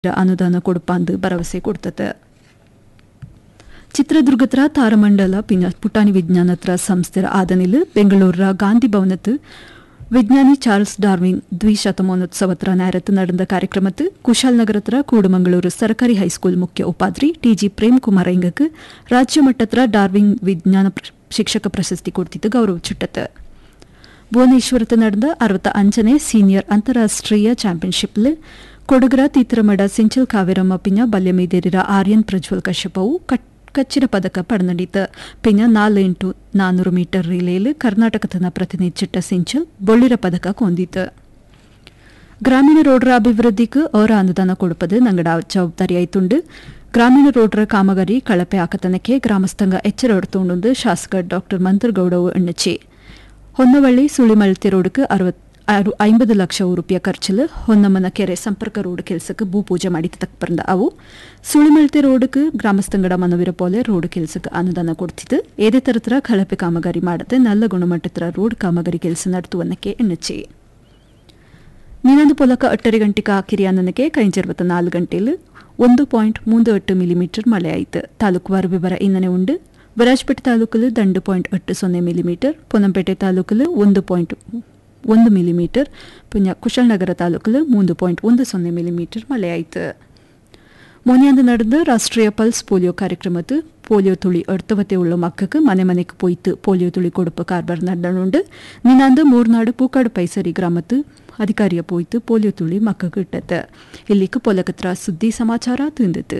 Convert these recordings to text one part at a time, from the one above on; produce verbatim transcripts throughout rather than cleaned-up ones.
ಅನುದಾನ ಕೊಡುಪಾಂದು ಭರವಸೆ ಕೊಡ್ತದೆ. ಚಿತ್ರದುರ್ಗದ ತಾರಮಂಡಲ ಪುಟಾಣಿ ವಿಜ್ಞಾನತ್ರ ಸಂಸ್ಥೆರ ಆದನಿಲ್ ಬೆಂಗಳೂರ ಗಾಂಧಿ ಭವನತ್ ವಿಜ್ಞಾನಿ ಚಾರ್ಲ್ಸ್ ಡಾರ್ವಿನ್ ದ್ವಿಶತಮಾನೋತ್ಸವತ್ರ ನೇರತ್ತು ನಡೆದ ಕಾರ್ಯಕ್ರಮತ್ ಕುಶಾಲನಗರತ್ರ ಕೂಡಮಂಗಳೂರು ಸರ್ಕಾರಿ ಹೈಸ್ಕೂಲ್ ಮುಖ್ಯ ಉಪಾಧ್ರಿ ಟಿಜಿ ಪ್ರೇಮ್ ಕುಮಾರ್ ಇಂಗಕ್ ರಾಜ್ಯ ಮಟ್ಟತ್ರ ಡಾರ್ವಿನ್ ವಿಜ್ಞಾನ ಶಿಕ್ಷಕ ಪ್ರಶಸ್ತಿ ಕೊಡ್ತಿದ್ದು ಗೌರವ ಚಿಟ್ಟತ್. ಭುವನೇಶ್ವರತ್ ನಡೆದ ಅರವತ್ತ ಅಂಚನೇ ಸೀನಿಯರ್ ಅಂತಾರಾಷ್ಟ್ರೀಯ ಚಾಂಪಿಯನ್ಶಿಪ್ ಕೊಡಗರ ತೀತ್ರಮಡ ಸಿಂಚಲ್ ಕಾವೇರಮ್ಮ ಪಿಂಜ ಬಲ್ಯಮೀದೇರಿರ ಆರ್ಯನ್ ಪ್ರಜ್ವಲ್ ಕಶ್ಯಪವು ಕಚ್ಚಿನ ಪದಕ ಪಡೆದಿದ್ದ ಪಿಂಜ ನಾಲ್ ಇಂಟು ನಾನ್ನೂರು ಮೀಟರ್ ರಿಲೇಲ್ ಕರ್ನಾಟಕತನ ಪ್ರತಿನಿಧಿಸಿಟ್ಟ ಸಿಂಚಲ್ ಬೊಳ್ಳಿರ ಪದಕ ಕೊಂದಿತ್ತು. ಗ್ರಾಮೀಣ ರೋಡ್ರ ಅಭಿವೃದ್ಧಿಗೆ ಅವರ ಅನುದಾನ ಕೊಡುಪದು ನಂಗಡ ಜವಾಬ್ದಾರಿಯಾಯ್ತುಂಡು. ಗ್ರಾಮೀಣ ರೋಡ್ರ ಕಾಮಗಾರಿ ಕಳಪೆ ಆಕತನಕ್ಕೆ ಗ್ರಾಮಸ್ಥಂಗ ಎಚ್ಚರ ಹೊಡ್ತುಂಡು ಶಾಸಕ ಡಾ ಮಂತ್ರಗೌಡವು ಎಣ್ಣಚಿ ಹೊನ್ನವಳ್ಳಿ ಸುಳಿಮಲ್ತಿ ರೋಡ್ಗೆ ಐಂಬತ್ತು ಲಕ್ಷ ರೂಪಾಯಿ ಖರ್ಚಲು ಹೊನ್ನಮ್ಮನ ಕೆರೆ ಸಂಪರ್ಕ ರೋಡ್ ಕೆಲಸಕ್ಕೆ ಭೂಪೂಜೆ ಮಾಡಿ ತಕ್ಬಂದ ಅವು ಸುಳಿಮಲ್ತಿ ರೋಡ್ಗೆ ಗ್ರಾಮಸ್ಥಂಗಡ ಮನವಿರ ಪೋಲೆ ರೋಡ್ ಕೆಲಸಕ್ಕೆ ಅನುದಾನ ಕೊಡ್ತಿದ್ದು ಏದೇ ತರತರ ಕಳಪೆ ಕಾಮಗಾರಿ ಮಾಡದೆ ನಲ್ಲ ಗುಣಮಟ್ಟದ ರೋಡ್ ಕಾಮಗಾರಿ ಕೆಲಸ ನಡೆಸುವನ್ನಕ್ಕೆ ಎಣ್ಣಚಿ ನೀನೊಂದು ಪೊಲಕ ಎಟ್ಟರೆ ಗಂಟೆಗೆ ಕಿರಿಯ ನನಗೆ ಕೈಂಜರ್ವತ್ತ ನಾಲ್ಕು ಗಂಟೆಯಲ್ಲಿ ಒಂದು ಪಾಯಿಂಟ್ ಮೂರು ಎಟ್ಟು ಮಿಲಿಮೀಟರ್ ಮಳೆಯಾಯಿತು. ತಾಲೂಕುವಾರು ವಿವರ ಇನ್ನನೆ ಉಂಡು. ವಿರಾಜಪೇಟೆ ತಾಲೂಕಲ್ಲಿ ದಂಡು ಪಾಯಿಂಟ್ ಎಟ್ಟು ಸೊನ್ನೆ ಮಿಲಿಮೀಟರ್, ಪೊನ್ನಂಪೇಟೆ ತಾಲೂಕಲ್ಲಿ ಒಂದು ಪಾಯಿಂಟ್ ಒಂದು ಮಿಲಿಮೀಟರ್, ಪುಣ್ಯ ಕುಶಾಲನಗರ ತಾಲೂಕಲ್ಲಿ ಮೂರು ಪಾಯಿಂಟ್ ಒಂದು ಸೊನ್ನೆ ಮಿಲಿಮೀಟರ್ ಮಳೆಯಾಯಿತು. ಮೊನ್ನೆಂದು ನಡೆದ ರಾಷ್ಟ್ರೀಯ ಪಲ್ಸ್ ಪೋಲಿಯೋ ಕಾರ್ಯಕ್ರಮದ ಪೋಲಿಯೋ ತುಳಿ ಅರ್ಥವತೆ ಉಳ್ಳ ಮಕ್ಕಕ್ಕೆ ಮನೆ ಮನೆಗೆ ಪೋಯ್ತು ಪೋಲಿಯೋ ತುಳಿ ಕೊಡುಪ ಕಾರ್ಬಾರ್ ನಡೆದುಂಡು. ನಿನ್ನಂದು ಮೂರ್ನಾಡು ಪೂಕಾಡು ಪೈಸರಿ ಗ್ರಾಮದ ಅಧಿಕಾರಿಯ ಪೋಯ್ತು ಪೋಲಿಯೋ ತುಳಿ ಮಕ್ಕಕ್ಕೆ ಇಟ್ಟತೆ. ಇಲ್ಲಿಗೆ ಪೊಲಕತ್ರ ಸುದ್ದಿ ಸಮಾಚಾರ ತಿಂದಿತು.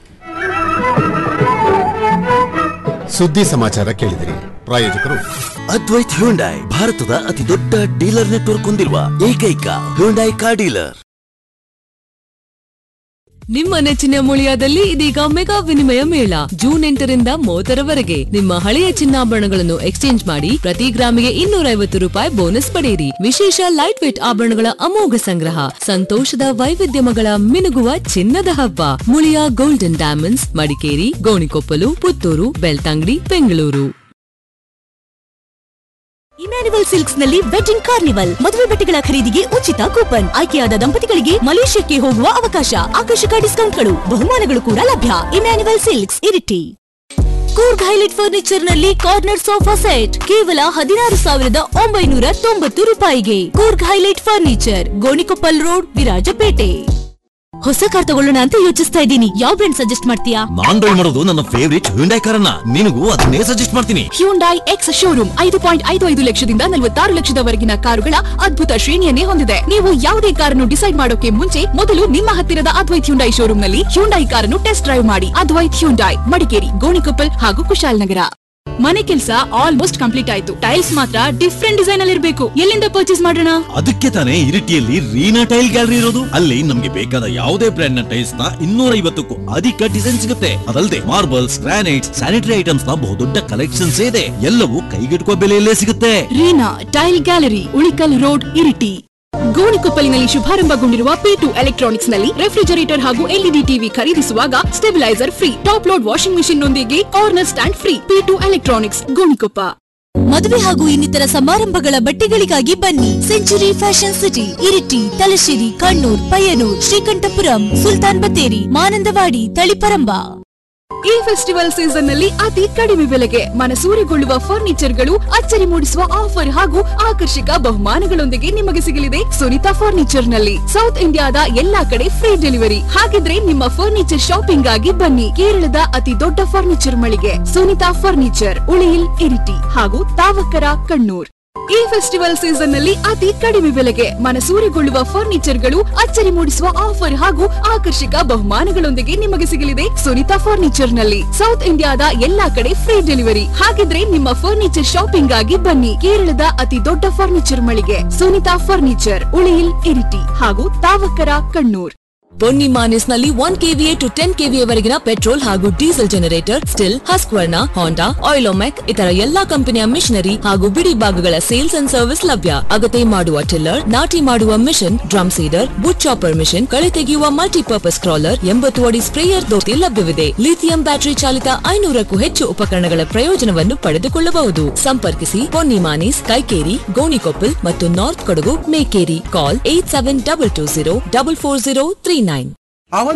ಸುದ್ದಿ ಸಮಾಚಾರ ಕೇಳಿದಿರಿ. ಪ್ರಾಯೋಜಕರು ಅದ್ವೈತ್ ಹ್ಯುಂಡೈ, ಭಾರತದ ಅತಿ ದೊಡ್ಡ ಡೀಲರ್ ನೆಟ್ವರ್ಕ್ ಹೊಂದಿರುವ ಏಕೈಕ ಹ್ಯುಂಡೈ ಕಾರ್ ಡೀಲರ್. ನಿಮ್ಮ ನೆಚ್ಚಿನ ಮುಳಿಯಾದಲ್ಲಿ ಇದೀಗ ಮೆಗಾ ವಿನಿಮಯ ಮೇಳ ಜೂನ್ ಎಂಟರಿಂದ ಮೂವತ್ತರವರೆಗೆ. ನಿಮ್ಮ ಹಳೆಯ ಚಿನ್ನಾಭರಣಗಳನ್ನು ಎಕ್ಸ್ಚೇಂಜ್ ಮಾಡಿ ಪ್ರತಿ ಗ್ರಾಮಿಗೆ ಇನ್ನೂರ ಐವತ್ತು ರೂಪಾಯಿ ಬೋನಸ್ ಪಡೆಯಿರಿ. ವಿಶೇಷ ಲೈಟ್ ವೇಟ್ ಆಭರಣಗಳ ಅಮೋಘ ಸಂಗ್ರಹ, ಸಂತೋಷದ ವೈವಿಧ್ಯಮಗಳ ಮಿನುಗುವ ಚಿನ್ನದ ಹಬ್ಬ. Muliya golden diamonds, Madikeri, Gonikoppal, Puttur, Belthangady, Bengaluru. Emmanuel silks ನಲ್ಲಿ ವೆಡ್ಡಿಂಗ್ ಕಾರ್ನಿವಲ್, ಮದುವೆ ಬಟ್ಟೆಗಳ ಖರೀದಿಗೆ ಉಚಿತ ಕೂಪನ್, ಆಯ್ಕೆಯಾದ ದಂಪತಿಗಳಿಗೆ ಮಲೇಷ್ಯಾಕ್ಕೆ ಹೋಗುವ ಅವಕಾಶ, ಆಕರ್ಷಕ ಡಿಸ್ಕೌಂಟ್ಗಳು, ಬಹುಮಾನಗಳು ಕೂಡ ಲಭ್ಯ. Emmanuel silks, Iritty. Coorg highlight furniture ನಲ್ಲಿ ಕಾರ್ನರ್ ಸೋಫಾ ಸೆಟ್ ಕೇವಲ ಹದಿನಾರು ಸಾವಿರದ ಒಂಬೈನೂರ ತೊಂಬತ್ತು ರೂಪಾಯಿಗೆ. Coorg highlight furniture, Gonikoppal road, Virajpet. ಹೊಸ ಕಾರ್ ತಗೊಳ್ಳೋಣ ಅಂತ ಯೋಚಿಸ್ತಾ ಇದ್ದೀನಿ. ಯಾವ ಬ್ರ್ಯಾಂಡ್ ಸಜೆಸ್ಟ್ ಮಾಡ್ತೀಯಾ? ನಾನ್ ಡ್ರೈವ್ ಮಾಡೋದು ನನ್ನ ಫೇವರಿಟ್ ಹ್ಯುಂಡೈ ಕಾರನ್ನ, ನಿನಗೂ ಅದನ್ನೇ ಸಜೆಸ್ಟ್ ಮಾಡ್ತೀನಿ. ಹ್ಯುಂಡೈ ಎಕ್ಸ್ ಶೋರೂಮ್ ಐದು ಪಾಯಿಂಟ್ ಐದು ಐದು ಲಕ್ಷದಿಂದ ನಲವತ್ತಾರು ಲಕ್ಷದವರೆಗಿನ ಕಾರುಗಳ ಅದ್ಭುತ ಶ್ರೇಣಿಯನ್ನೇ ಹೊಂದಿದೆ. ನೀವು ಯಾವುದೇ ಕಾರನ್ನು ಡಿಸೈಡ್ ಮಾಡೋಕೆ ಮುಂಚೆ ಮೊದಲು ನಿಮ್ಮ ಹತ್ತಿರದ ಅದ್ವೈತ್ ಹ್ಯುಂಡೈ ಶೋರೂಮ್ ನಲ್ಲಿ ಹ್ಯುಂಡೈ ಕಾರನ್ನು ಟೆಸ್ಟ್ ಡ್ರೈವ್ ಮಾಡಿ. ಅದ್ವೈತ್ ಹ್ಯುಂಡೈ, ಮಡಿಕೇರಿ, ಗೋಣಿಕೊಪ್ಪಲ್ ಹಾಗೂ ಕುಶಾಲನಗರ. ಮನೆ ಕೆಲಸ ಆಲ್ಮೋಸ್ಟ್ ಕಂಪ್ಲೀಟ್ ಆಯ್ತು. ಟೈಲ್ಸ್ ಮಾತ್ರ ಡಿಫ್ರೆಂಟ್ ಡಿಸೈನ್ ಅಲ್ಲಿ ಇರಬೇಕು. ಎಲ್ಲಿಂದ ಪರ್ಚೇಸ್ ಮಾಡೋಣ? ಅದಕ್ಕೆ ತಾನೇ ಇರಿಟಿಯಲ್ಲಿ ರೀನಾ ಟೈಲ್ ಗ್ಯಾಲರಿ ಇರೋದು. ಅಲ್ಲಿ ನಮ್ಗೆ ಬೇಕಾದ ಯಾವುದೇ ಬ್ರ್ಯಾಂಡ್ ನ ಟೈಲ್ಸ್ ನ ಇನ್ನೂರ ಐವತ್ತಕ್ಕೂ ಅಧಿಕ ಡಿಸೈನ್ ಸಿಗುತ್ತೆ. ಅದಲ್ಲದೆ ಮಾರ್ಬಲ್ಸ್, ಗ್ರಾನೈಟ್ಸ್, ಸ್ಯಾನಿಟರಿ ಐಟಮ್ಸ್ ನ ಬಹುದೊಡ್ಡ ಕಲೆಕ್ಷನ್ಸ್ ಇದೆ. ಎಲ್ಲವೂ ಕೈಗೆಟುಕುವ ಬೆಲೆಯಲ್ಲೇ ಸಿಗುತ್ತೆ. Reena tail gallery, Ulikkal road, Iritty. ಗೋಣಿಕೊಪ್ಪಲಿನಲ್ಲಿ ಶುಭಾರಂಭಗೊಂಡಿರುವ P to electronics ನಲ್ಲಿ ರೆಫ್ರಿಜರೇಟರ್ ಹಾಗೂ ಎಲ್ಇಡಿ ಟಿವಿ ಖರೀದಿಸುವಾಗ stabiliser free, top load washing machine ನೊಂದಿಗೆ corner stand free. P to electronics, Gonikoppa. ಮದುವೆ ಹಾಗೂ ಇನ್ನಿತರ ಸಮಾರಂಭಗಳ ಬಟ್ಟೆಗಳಿಗಾಗಿ ಬನ್ನಿ century fashion city, Iritty, Thalassery, Kannur, Payyanur, Sreekandapuram, Sultan Battery, Manandavadi, Taliparamba. ಈ ಫೆಸ್ಟಿವಲ್ ಸೀಸನ್ ನಲ್ಲಿ ಅತಿ ಕಡಿಮೆ ಬೆಲೆಗೆ ಮನಸೂರೆಗೊಳ್ಳುವ ಫರ್ನಿಚರ್ ಗಳು, ಅಚ್ಚರಿ ಮೂಡಿಸುವ ಆಫರ್ ಹಾಗೂ ಆಕರ್ಷಕ ಬಹುಮಾನಗಳೊಂದಿಗೆ ನಿಮಗೆ ಸಿಗಲಿದೆ ಸುನಿತಾ ಫರ್ನಿಚರ್ ನಲ್ಲಿ. ಸೌತ್ ಇಂಡಿಯಾದ ಎಲ್ಲಾ ಕಡೆ ಫ್ರೀ ಡೆಲಿವರಿ. ಹಾಗಿದ್ರೆ ನಿಮ್ಮ ಫರ್ನಿಚರ್ ಶಾಪಿಂಗ್ ಆಗಿ ಬನ್ನಿ ಕೇರಳದ ಅತಿ ದೊಡ್ಡ ಫರ್ನಿಚರ್ ಮಳಿಗೆ ಸುನಿತಾ ಫರ್ನಿಚರ್, ಉಳಿಯಿಲ್, ಇರಿಟಿ ಹಾಗೂ ತಾವಕರ, ಕಣ್ಣೂರ್. ಈ ಫೆಸ್ಟಿವಲ್ ಸೀಸನ್ ನಲ್ಲಿ ಅತಿ ಕಡಿಮೆ ಬೆಲೆಗೆ ಮನಸೂರೆಗೊಳ್ಳುವ ಫರ್ನಿಚರ್ ಗಳು, ಅಚ್ಚರಿ ಮೂಡಿಸುವ ಆಫರ್ ಹಾಗೂ ಆಕರ್ಷಕ ಬಹುಮಾನಗಳೊಂದಿಗೆ ನಿಮಗೆ ಸಿಗಲಿದೆ ಸುನಿತಾ ಫರ್ನಿಚರ್ ನಲ್ಲಿ. ಸೌತ್ ಇಂಡಿಯಾದ ಎಲ್ಲಾ ಕಡೆ ಫ್ರೀ ಡೆಲಿವರಿ. ಹಾಗಿದ್ರೆ ನಿಮ್ಮ ಫರ್ನಿಚರ್ ಶಾಪಿಂಗ್ ಆಗಿ ಬನ್ನಿ ಕೇರಳದ ಅತಿ ದೊಡ್ಡ ಫರ್ನಿಚರ್ ಮಳಿಗೆ ಸುನಿತಾ ಫರ್ನಿಚರ್, ಉಳಿಯಿಲ್, ಇರಿಟಿ ಹಾಗೂ ತಾವಕರ, ಕಣ್ಣೂರ್. ಬೊನ್ನಿ ಮಾನಿಸ್ ನಲ್ಲಿ one KVA to ten KVA ವರೆಗಿನ ಪೆಟ್ರೋಲ್ ಹಾಗೂ ಡೀಸೆಲ್ ಜನರೇಟರ್, ಸ್ಟಿಲ್, ಹಸ್ಕ್ವರ್ನ, ಹಾಂಡಾ, ಆಯಿಲೋಮ್ಯಾಕ್ ಇತರ ಎಲ್ಲಾ ಕಂಪನಿಯ ಮಿಷನರಿ ಹಾಗೂ ಬಿಡಿ ಭಾಗಗಳ ಸೇಲ್ಸ್ ಅಂಡ್ ಸರ್ವಿಸ್ ಲಭ್ಯ. ಅಗತ್ಯ ಮಾಡುವ ಟಿಲ್ಲರ್, ನಾಟಿ ಮಾಡುವ ಮಿಷನ್, ಡ್ರಮ್ ಸೀಡರ್, ಬುಟ್ ಚಾಪರ್ ಮಿಷನ್, ಕಳೆ ತೆಗೆಯುವ ಮಲ್ಟಿಪರ್ಪಸ್ ಕ್ರಾಲರ್, ಎಂಬತ್ತು ಅಡಿ ಸ್ಪ್ರೇಯರ್ ದೋತಿ ಲಭ್ಯವಿದೆ. ಲಿಥಿಯಂ ಬ್ಯಾಟರಿ ಚಾಲಿತ ಐನೂರಕ್ಕೂ ಹೆಚ್ಚು ಉಪಕರಣಗಳ ಪ್ರಯೋಜನವನ್ನು ಪಡೆದುಕೊಳ್ಳಬಹುದು. ಸಂಪರ್ಕಿಸಿ ಬೊನ್ನಿ ಮಾನಿಸ್, ಕೈಕೇರಿ, ಗೋಣಿಕೊಪ್ಪಲ್ ಮತ್ತು ನಾರ್ತ್ ಕೊಡಗು, ಮೇಕೇರಿ. ಕಾಲ್ eight seven double two zero double four zero three nine.